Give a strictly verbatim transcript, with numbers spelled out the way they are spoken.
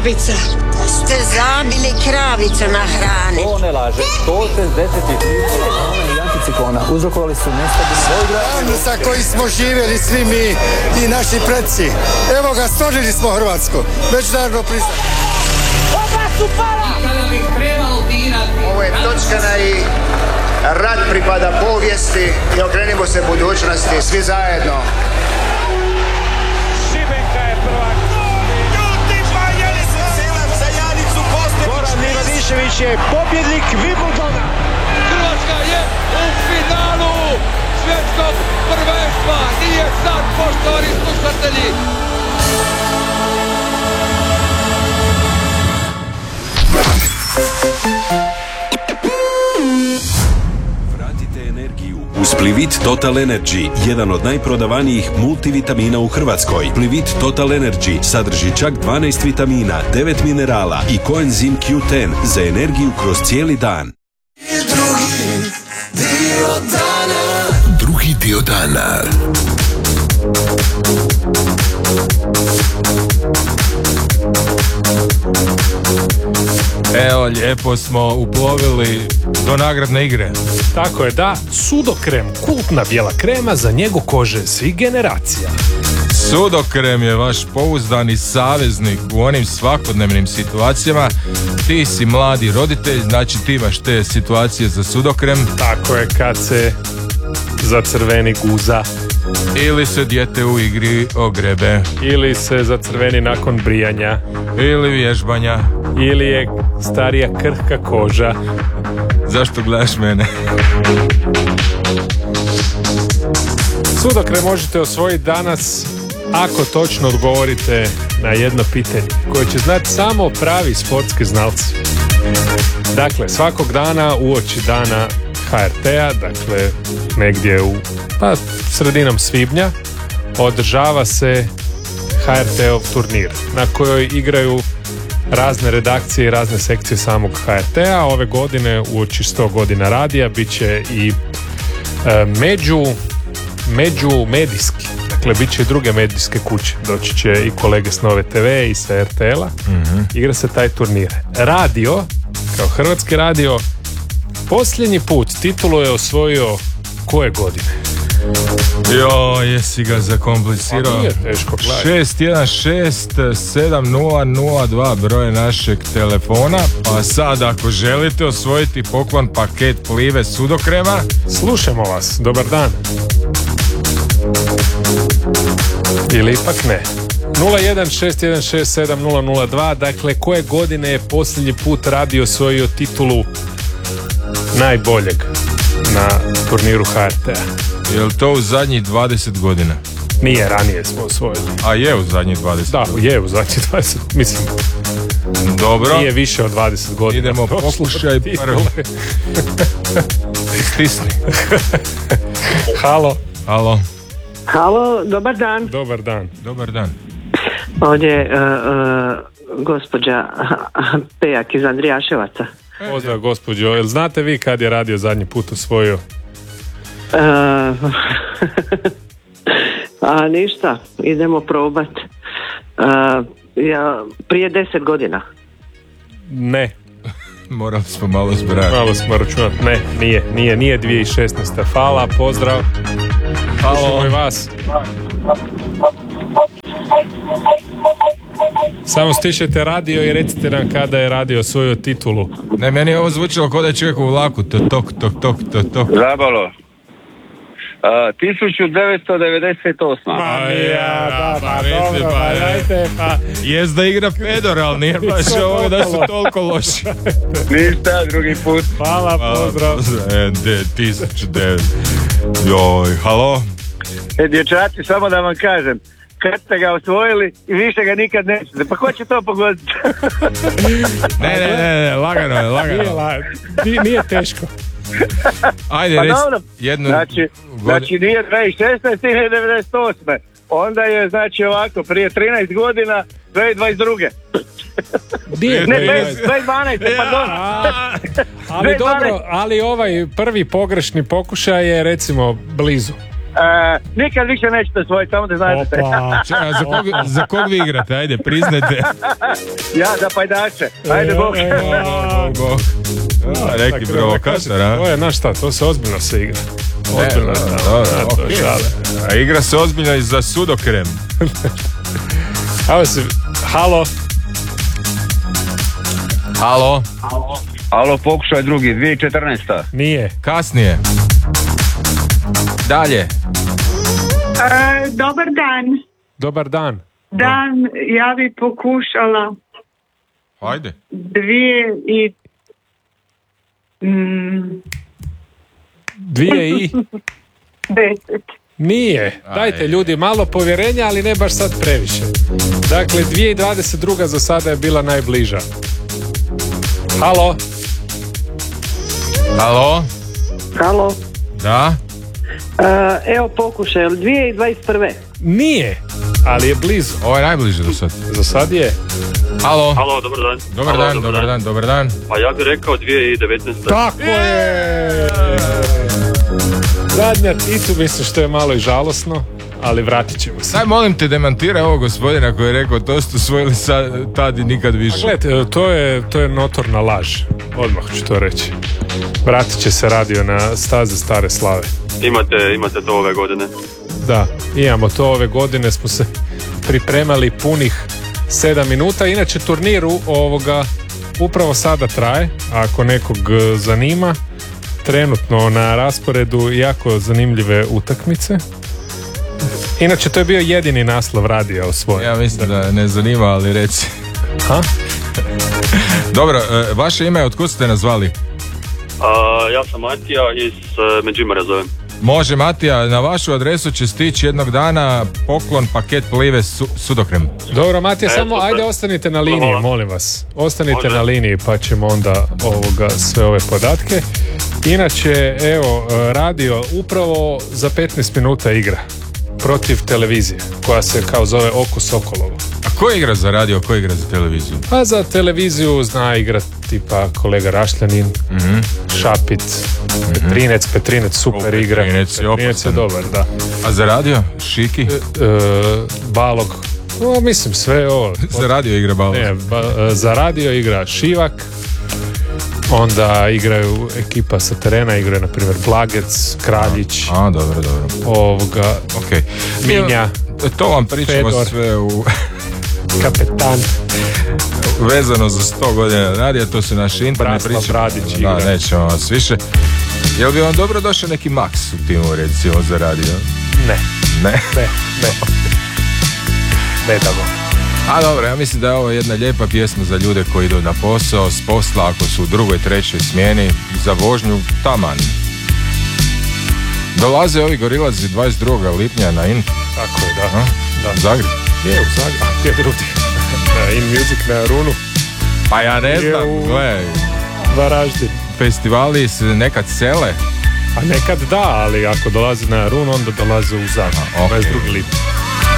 kravica. Ste zabili kravicu na hrani. To ne laže. sto šezdeset tri i anticiklona uzrokovali su nestabilne Sa koji smo živjeli svi mi i naši preci. Evo ga, stvorili smo Hrvatsku. Međunarodno priznanje. Oba su pala! Ovo je točka na i. Rat pripada povijesti i okrenimo se budućnosti svi zajedno. Šibenka je prvak. Ljudi pa jeli se selam za Janicu Kostelić. Goran Milanišević je pobjednik Wimbledona. Hrvatska je u finalu svjetskog prvenstva. Nije sad, poštovani slušatelji. Uz Plivit Total Energy, jedan od najprodavanijih multivitamina u Hrvatskoj. Plivit Total Energy sadrži čak dvanaest vitamina, devet minerala i koenzim Q deset za energiju kroz cijeli dan. Drugi dio dana. Drugi dio dana. Evo, lijepo smo uplovili do nagradne igre. Tako je, da. Sudokrem, kultna bijela krema za njegu kože svih generacija. Sudokrem je vaš pouzdani saveznik u onim svakodnevnim situacijama. Ti si mladi roditelj, znači ti imaš te situacije za sudokrem. Tako je, kad se zacrveni guza. Ili se dijete u igri ogrebe. Ili se zacrveni nakon brijanja. Ili vježbanja. Ili je starija krhka koža. Zašto gledaš mene? Sudokrem možete osvojiti danas ako točno odgovorite na jedno pitanje koje će znati samo pravi sportski znalci. Dakle, svakog dana uoči dana H R T-a, dakle negdje u pa, sredinom svibnja, održava se H R T-ov turnir na kojoj igraju razne redakcije i razne sekcije samog H R T-a. Ove godine uoči sto godina radija bit će i e, među, među medijski. Dakle, bit će i druge medijske kuće. Doći će i kolege s Nove T V i sa R T L-a. Mm-hmm. Igra se taj turnir. Radio, kao Hrvatski radio, posljednji put titulu je osvojio koje godine? Jo, jesi ga zakomplicirao. Pa nije teško, gledaj. šest jedan šest sedam nula nula dva broj našeg telefona. Pa sad ako želite osvojiti poklon paket Plive sudokrema, slušamo vas, dobar dan. Ili ipak ne. nula jedan šest jedan šest sedam nula nula dva. Dakle, koje godine je posljednji put radio osvojio titulu najboljeg na turniru H R T-a? Je li to u zadnjih dvadeset godina? Nije, ranije smo osvojili. A je u zadnjih dvadeset da, godina? je u zadnjih dvadeset, mislim. Dobro. Nije više od dvadeset godina. Idemo, pokušaj prvo. Stisni. Halo. Halo. Halo, dobar dan. Dobar dan. Dobar dan. Ovdje je uh, uh, gospođa Pejak iz Andrijaševaca. Pozdrav gospođo, jel znate vi kad je radio zadnji put osvojio? Uh, a ništa, idemo probat. Uh, ja, prije deset godina. Ne. Morali smo malo zbrati. Malo smo računati. Ne, nije, nije, nije dvije tisuće šesnaesta. Hvala, pozdrav. Halo. I vas. Samo stišajte radio i recite nam kada je radio svoju titulu. Ne, meni je ovo zvučilo kao da je čovjek u vlaku. To, tok, tok, tok, tok, tok. Zabalo. Uh, tisuću devetsto devedeset osma. Pa ja, da, pa dobro, pa dajte, pa... Jest da igra Fedor, ali nije baš ovo da su toliko loši. Ništa, drugi put. Hvala, pozdrav. tisuću devetsto Joj, halo? E, dječaci, samo da vam kažem, kad ste ga osvojili i više ga nikad nećete, pa ko će to pogoditi? ne, ne, ne, ne, lagano je, lagano. Nije, la, nije, nije teško. Ajde, pa reci dobro. jednu... Znači, znači nije dvije tisuće šesnaeste ili devedeset osme Onda je, znači, ovako, prije trinaest godina, dvije tisuće dvadeset druge Ne, dvije tisuće dvanaeste pardon. Ali dobro, ali ovaj prvi pogrešni pokušaj je, recimo, blizu. nikad više nećete svoj, samo da znate. Opa. Čekaj, za kog, za kog vi igrate? Ajde, priznajte. Ja, za pajdaše. Ajde, Bog. Bog. A, neki provokator, a? To je, znaš šta, to se ozbiljno se igra. Ozbiljno E, se dobro, igra. dobro, Da, to je okej. šale. A igra se ozbiljno i za sudokrem. Evo se, halo. Halo? Alo, pokušaj drugi, dvije tisuće četrnaesta. Nije. Kasnije. Dalje. E, dobar dan. Dobar dan. Dan, ja bi pokušala Ajde. dvije i... Mm, Dvije i... deset. Nije. Dajte ljudi malo povjerenja, ali ne baš sad previše. Dakle, dvije tisuće dvadeset druga za sada je bila najbliža. Halo? Halo? Halo? Da? E, evo pokušaj, dvije tisuće dvadeset prve. Nije, ali je blizu. Ovo je najbliže do sad. Za sad je. Halo? Halo, dobar dan. Dobar Halo, dan, dobar dan, dobar dan. Pa ja bih rekao dvije tisuće devetnaesta. Tako je! Zadnja titu, mislim što je malo i žalosno, ali vratit ćemo se. Sad molim te demantiraj ovog gospodina koji je rekao to ste usvojili sad, tad i nikad više. Gledajte, to je, to je notorna laž. Odmah ću to reći. Vratit će se radio na staze Stare Slave. Imate, imate to ove godine. Da, imamo to ove godine, smo se pripremali punih sedam minuta. Inače, turnir u- ovoga upravo sada traje, ako nekog e, zanima. Trenutno na rasporedu jako zanimljive utakmice. Inače, to je bio jedini naslov radija osvojen. Ja mislim da ne zanima, ali reci. Ha? Dobro, e, vaše ime, otkud ste nazvali? A, ja sam Matija iz uh, Međimurja zovem. Može, Matija, na vašu adresu će stići jednog dana poklon paket plive su, sudokrem. Dobro, Matija, E, samo super. ajde ostanite na liniji, Hvala. molim vas. Ostanite Može. na liniji pa ćemo onda ovoga sve ove podatke. Inače, evo, radio upravo za petnaest minuta igra protiv televizije koja se kao zove Oko Sokolovo. A ko igra za radio, ko igra za televiziju? A za televiziju zna igrati tipa kolega Rašljanin, Mhm. Šapit, Petrinec, Petrinec super O, igra. Petrinec je Petrinec je opasan. dobar, da. A za radio? Šiki? E, Balog, o, mislim sve ovo. Za radio igra Balog. Ne, ba- za radio igra Šivak, onda igraju ekipa sa terena, igraju na primjer Blagec, Kraljić, A, dobro, dobro. ovoga, Ok. Minja, To vam pričamo Fedor. sve u... Kapetan. vezano za sto godina radija, to su naši interne Braslav priče. Bradić Da, igra. nećemo vas više. Jel bi vam dobro došao neki Max u timu, recimo, za radio? Ne, Ne? ne, ne. Ne damo. A dobro, ja mislim da je ovo jedna lijepa pjesma za ljude koji idu na posao, s posla, ako su u drugoj, trećoj smjeni, za vožnju, taman. Dolaze ovi Gorilazi dvadeset drugog lipnja na In. Tako je, da. A? Da. Zagreb. Je u Zagrebu, a gdje drugdje? Na In Music na Runu, Pa ja ne Je znam, u- gle, Varaždin. festivali se nekad sele. A nekad da, ali ako dolazi na Run, onda dolaze u Zagreb. ok. dvadeset drugi lipnja.